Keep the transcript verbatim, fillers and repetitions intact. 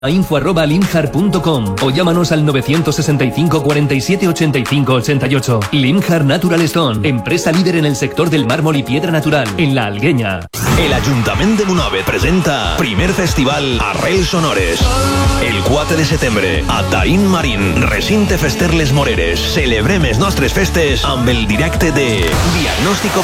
A info arroba limjar punto com o llámanos al novecientos sesenta y cinco cuarenta y siete ochenta y cinco ochenta y ocho. Limjar Natural Stone, empresa líder en el sector del mármol y piedra natural, en La Algueña. El Ajuntament de Monòver presenta primer festival Arrels Sonores. El quatre de setembre, a Taín Marín, recinte fester Les Moreres. Celebrem les nostres festes amb el directe de Diagnóstico